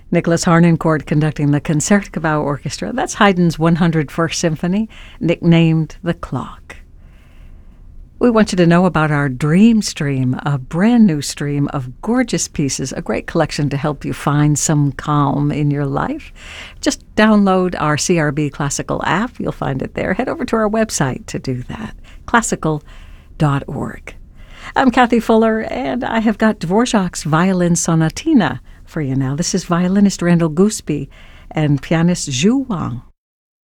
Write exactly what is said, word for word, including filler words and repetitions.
Nicholas Harnoncourt conducting the Concertgebouw Orchestra. That's Haydn's one hundred first Symphony, nicknamed The Clock. We want you to know about our Dream Stream, a brand new stream of gorgeous pieces, a great collection to help you find some calm in your life. Just download our C R B Classical app. You'll find it there. Head over to our website to do that, classical dot org. I'm Kathy Fuller, and I have got Dvorak's Violin Sonatina for you now. This is violinist Randall Gooseby and pianist Zhu Wang.